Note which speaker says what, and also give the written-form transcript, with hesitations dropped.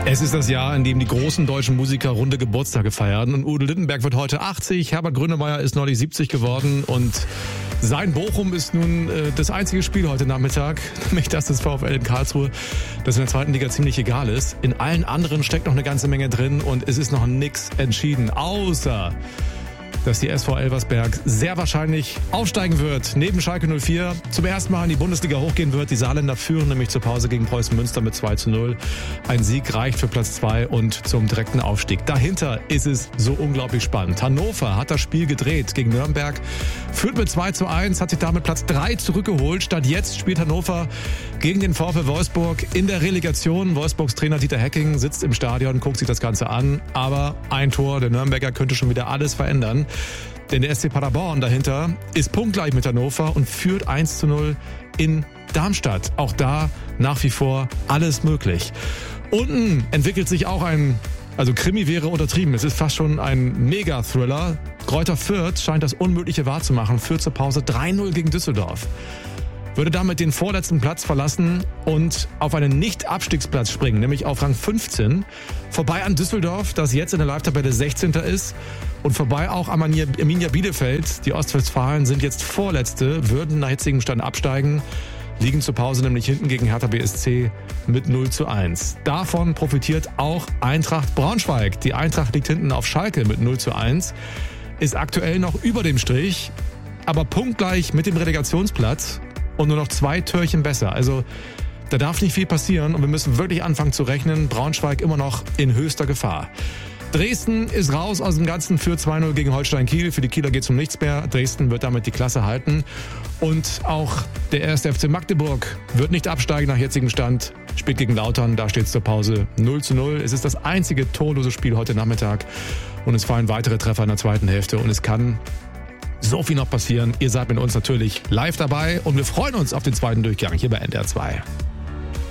Speaker 1: Es ist das Jahr, in dem die großen deutschen Musiker runde Geburtstage feiern. Und Udo Lindenberg wird heute 80, Herbert Grönemeyer ist neulich 70 geworden und sein Bochum ist nun das einzige Spiel heute Nachmittag, nämlich das des VfL in Karlsruhe, das in der zweiten Liga ziemlich egal ist. In allen anderen steckt noch eine ganze Menge drin und es ist noch nichts entschieden, außer dass die SV Elversberg sehr wahrscheinlich aufsteigen wird, neben Schalke 04 zum ersten Mal in die Bundesliga hochgehen wird. Die Saarländer führen nämlich zur Pause gegen Preußen Münster mit 2:0. Ein Sieg reicht für Platz 2 und zum direkten Aufstieg. Dahinter ist es so unglaublich spannend. Hannover hat das Spiel gedreht gegen Nürnberg, führt mit 2:1, hat sich damit Platz 3 zurückgeholt. Statt jetzt spielt Hannover gegen den VfL Wolfsburg in der Relegation. Wolfsburgs Trainer Dieter Hecking sitzt im Stadion, guckt sich das Ganze an. Aber ein Tor der Nürnberger könnte schon wieder alles verändern. Denn der SC Paderborn dahinter ist punktgleich mit Hannover und führt 1:0 in Darmstadt. Auch da nach wie vor alles möglich. Unten entwickelt sich auch also Krimi wäre untertrieben, es ist fast schon ein Mega-Thriller. Greuther Fürth scheint das Unmögliche wahrzumachen, führt zur Pause 3:0 gegen Düsseldorf. Würde damit den vorletzten Platz verlassen und auf einen Nicht-Abstiegsplatz springen, nämlich auf Rang 15. Vorbei an Düsseldorf, das jetzt in der Live-Tabelle 16. ist. Und vorbei auch an Arminia Bielefeld. Die Ostwestfalen sind jetzt Vorletzte, würden nach jetzigem Stand absteigen, liegen zur Pause nämlich hinten gegen Hertha BSC mit 0:1. Davon profitiert auch Eintracht Braunschweig. Die Eintracht liegt hinten auf Schalke mit 0:1, ist aktuell noch über dem Strich, aber punktgleich mit dem Relegationsplatz. Und nur noch 2 Törchen besser. Also da darf nicht viel passieren und wir müssen wirklich anfangen zu rechnen. Braunschweig immer noch in höchster Gefahr. Dresden ist raus aus dem Ganzen für 2:0 gegen Holstein Kiel. Für die Kieler geht es um nichts mehr. Dresden wird damit die Klasse halten. Und auch der 1. FC Magdeburg wird nicht absteigen nach jetzigem Stand. Spielt gegen Lautern, da steht es zur Pause 0:0. Es ist das einzige torlose Spiel heute Nachmittag. Und es fallen weitere Treffer in der zweiten Hälfte. Und es kann so viel noch passieren. Ihr seid mit uns natürlich live dabei und wir freuen uns auf den zweiten Durchgang hier bei NDR 2.